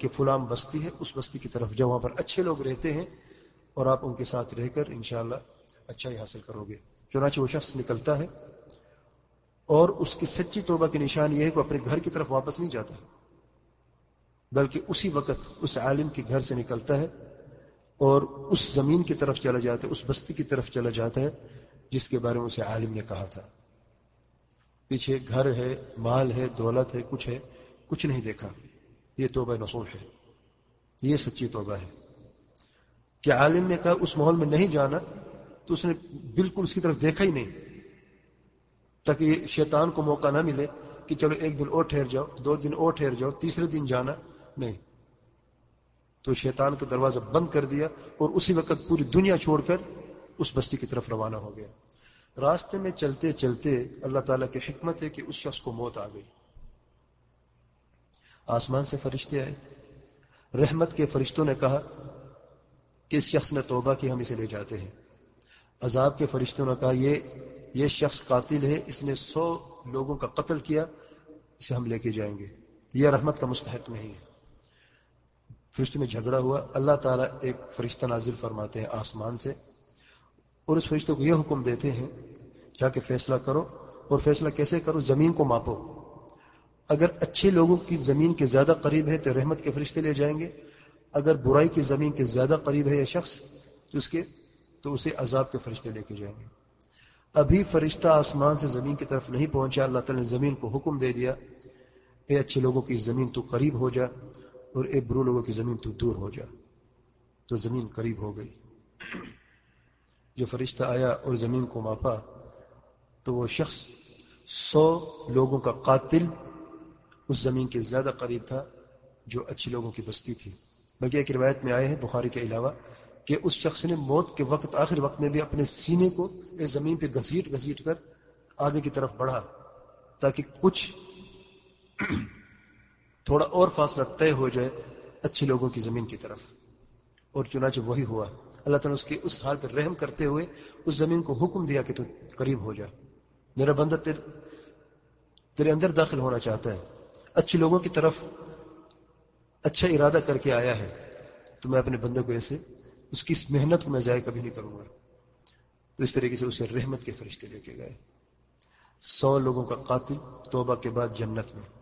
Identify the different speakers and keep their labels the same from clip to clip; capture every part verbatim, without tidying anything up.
Speaker 1: کہ فلاں بستی ہے، اس بستی کی طرف جاؤ، وہاں پر اچھے لوگ رہتے ہیں اور آپ ان کے ساتھ رہ کر انشاءاللہ اچھائی حاصل کرو گے۔ چنانچہ وہ شخص نکلتا ہے، اور اس کی سچی توبہ کی نشان یہ ہے کہ وہ اپنے گھر کی طرف واپس نہیں جاتا، بلکہ اسی وقت اس عالم کے گھر سے نکلتا ہے اور اس زمین کی طرف چلا جاتا ہے، اس بستی کی طرف چلا جاتا ہے جس کے بارے میں اسے عالم نے کہا تھا۔ پیچھے گھر ہے، مال ہے، دولت ہے، کچھ ہے، کچھ نہیں دیکھا۔ یہ توبہ نصوح ہے، یہ سچی توبہ ہے کہ عالم نے کہا اس ماحول میں نہیں جانا تو اس نے بالکل اس کی طرف دیکھا ہی نہیں، تاکہ یہ شیطان کو موقع نہ ملے کہ چلو ایک دن اور ٹھہر جاؤ، دو دن اور ٹھہر جاؤ، تیسرے دن جانا نہیں۔ تو شیطان کا دروازہ بند کر دیا اور اسی وقت پوری دنیا چھوڑ کر اس بستی کی طرف روانہ ہو گیا۔ راستے میں چلتے چلتے اللہ تعالیٰ کی حکمت ہے کہ اس شخص کو موت آ گئی۔ آسمان سے فرشتے آئے، رحمت کے فرشتوں نے کہا کہ اس شخص نے توبہ کی، ہم اسے لے جاتے ہیں۔ عذاب کے فرشتوں نے کہا یہ یہ شخص قاتل ہے، اس نے سو لوگوں کا قتل کیا، اسے ہم لے کے جائیں گے، یہ رحمت کا مستحق نہیں ہے۔ فرشتوں میں جھگڑا ہوا، اللہ تعالیٰ ایک فرشتہ نازل فرماتے ہیں آسمان سے، اور اس فرشتوں کو یہ حکم دیتے ہیں جا کے فیصلہ کرو، اور فیصلہ کیسے کرو؟ زمین کو ماپو، اگر اچھے لوگوں کی زمین کے زیادہ قریب ہے تو رحمت کے فرشتے لے جائیں گے، اگر برائی کی زمین کے زیادہ قریب ہے یہ شخص تو اس کے تو اسے عذاب کے فرشتے لے کے جائیں گے۔ ابھی فرشتہ آسمان سے زمین کی طرف نہیں پہنچا، اللہ تعالیٰ نے زمین کو حکم دے دیا اے اچھے لوگوں کی زمین تو قریب ہو جا، اور اے برو لوگوں کی زمین تو دور ہو جا۔ تو زمین قریب ہو گئی۔ جو فرشتہ آیا اور زمین کو ماپا تو وہ شخص سو لوگوں کا قاتل اس زمین کے زیادہ قریب تھا جو اچھے لوگوں کی بستی تھی۔ بلکہ ایک روایت میں آئے ہیں بخاری کے علاوہ کہ اس شخص نے موت کے وقت، آخر وقت میں بھی اپنے سینے کو اس زمین پہ گھسیٹ گھسیٹ کر آگے کی طرف بڑھا تاکہ کچھ تھوڑا اور فاصلہ طے ہو جائے اچھے لوگوں کی زمین کی طرف، اور چنانچہ وہی ہوا۔ اللہ تعالیٰ نے اس کے اس حال پر رحم کرتے ہوئے اس زمین کو حکم دیا کہ تو قریب ہو جا، میرا بندہ تیرے تیرے اندر داخل ہونا چاہتا ہے، اچھے لوگوں کی طرف اچھا ارادہ کر کے آیا ہے، تو میں اپنے بندے کو ایسے اس کی اس محنت کو میں ضائع کبھی نہیں کروں گا۔ تو اس طریقے سے اسے رحمت کے فرشتے لے کے گئے۔ سو لوگوں کا قاتل توبہ کے بعد جنت میں۔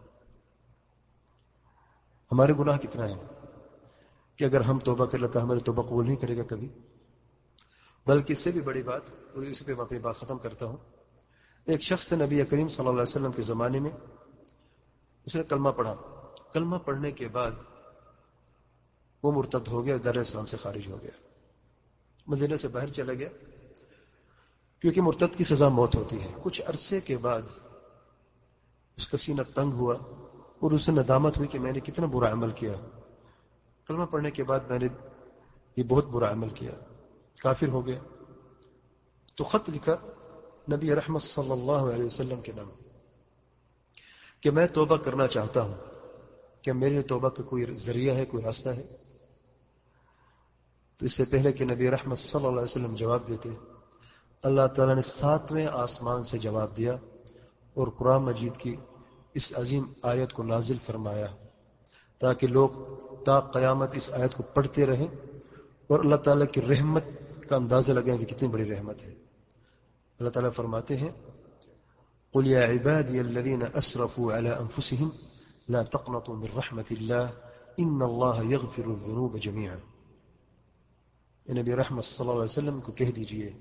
Speaker 1: ہمارے گناہ کتنا ہے کہ اگر ہم توبہ کر لیتا ہماری توبہ قبول نہیں کرے گا کبھی۔ بلکہ اس سے بھی بڑی بات، اور اس پہ میں اپنی بات ختم کرتا ہوں، ایک شخص نبی کریم صلی اللہ علیہ وسلم کے زمانے میں، اس نے کلمہ پڑھا، کلمہ پڑھنے کے بعد وہ مرتد ہو گیا، دار اسلام سے خارج ہو گیا، مدینہ سے باہر چلا گیا، کیونکہ مرتد کی سزا موت ہوتی ہے۔ کچھ عرصے کے بعد اس کا سینہ تنگ ہوا اور اسے ندامت ہوئی کہ میں نے کتنا برا عمل کیا، کلمہ پڑھنے کے بعد میں نے یہ بہت برا عمل کیا، کافر ہو گیا۔ تو خط لکھا نبی رحمت صلی اللہ علیہ وسلم کے نام کہ میں توبہ کرنا چاہتا ہوں، کیا میرے لیے توبہ کا کوئی ذریعہ ہے، کوئی راستہ ہے؟ تو اس سے پہلے کہ نبی رحمت صلی اللہ علیہ وسلم جواب دیتے، اللہ تعالیٰ نے ساتویں آسمان سے جواب دیا اور قرآن مجید کی اس عظیم آیت کو نازل فرمایا تاکہ لوگ تا قیامت اس آیت کو پڑھتے رہیں اور اللہ تعالیٰ کی رحمت کا اندازہ لگائیں کہ کتنی بڑی رحمت ہے۔ اللہ تعالیٰ فرماتے ہیں قُلْ يَا عِبَادِيَ الَّذِينَ أَسْرَفُوا عَلَىٰ أَنفُسِهِمْ لَا تَقْنَطُوا مِنْ رَحْمَةِ اللَّهِ إِنَّ اللَّهَ يَغْفِرُ الذُّنُوبَ جَمِيعًا۔ اے نبی رحمت صلی اللہ علیہ وسلم کو کہہ دیجئے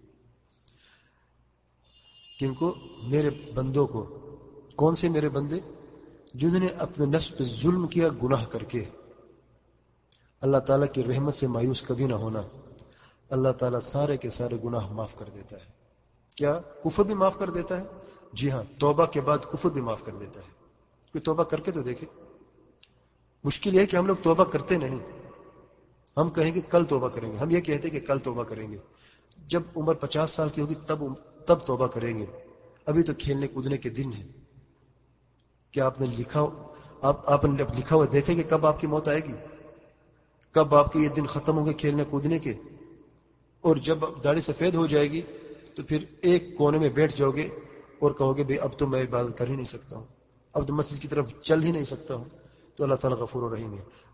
Speaker 1: کہ ان کو، میرے بندوں کو، کون سے میرے بندے؟ جنہوں نے اپنے نفس پہ ظلم کیا گناہ کر کے۔ اللہ تعالیٰ کی رحمت سے مایوس کبھی نہ ہونا، اللہ تعالیٰ سارے کے سارے گناہ معاف کر دیتا ہے۔ کیا کفر بھی معاف کر دیتا ہے؟ جی ہاں، توبہ کے بعد کفر بھی معاف کر دیتا ہے۔ کوئی توبہ کر کے تو دیکھے۔ مشکل ہے کہ ہم لوگ توبہ کرتے نہیں، ہم کہیں گے کل توبہ کریں گے، ہم یہ کہتے ہیں کہ کل توبہ کریں گے، جب عمر پچاس سال کی ہوگی تب تب توبہ کریں گے، ابھی تو کھیلنے کودنے کے دن ہیں۔ کیا آپ نے لکھا آپ آپ نے لکھا ہوا دیکھیں کہ کب آپ کی موت آئے گی، کب آپ کے یہ دن ختم ہوں گے کھیلنے کودنے کے؟ اور جب داڑھی سفید ہو جائے گی تو پھر ایک کونے میں بیٹھ جاؤ گے اور کہو گے بھئی اب تو میں عبادت کر ہی نہیں سکتا ہوں، اب تو مسجد کی طرف چل ہی نہیں سکتا ہوں۔ تو اللہ تعالیٰ غفور و رحیم ہے۔